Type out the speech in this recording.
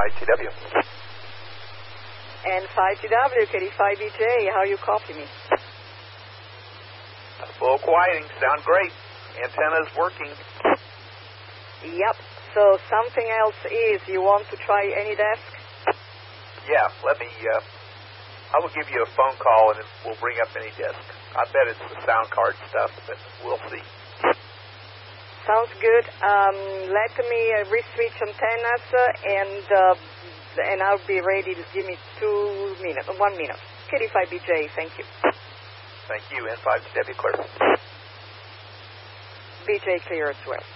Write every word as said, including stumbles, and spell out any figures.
five T W. N five T W, K D five B J, how you copy me? Full quieting, sound great. Antenna's working. Yep, so something else is, you want to try any desk? Yeah, let me, uh, I will give you a phone call and it will bring up any desk. I bet it's the sound card stuff, but we'll see. Sounds good. Um, let me uh, re-switch antennas uh, and uh, and I'll be ready to give me two minutes, one minute. K D five B J, thank you. Thank you, N five T W clear. B J clear as well.